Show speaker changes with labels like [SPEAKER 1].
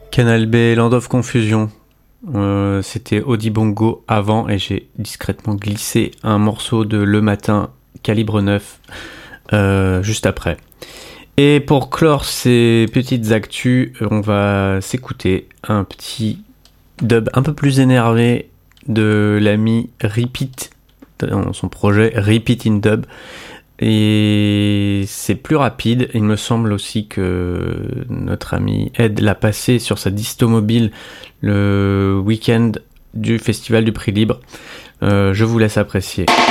[SPEAKER 1] Canal B, Land of Confusion. C'était Audibongo avant et j'ai discrètement glissé un morceau de Le Matin, calibre 9, juste après. Et pour clore ces petites actus, on va s'écouter un petit dub un peu plus énervé de l'ami Repeat, dans son projet Repeat in Dub. Et c'est plus rapide. Il me semble aussi que notre ami Ed l'a passé sur sa disto mobile le week-end du Festival du Prix Libre. Je vous laisse apprécier.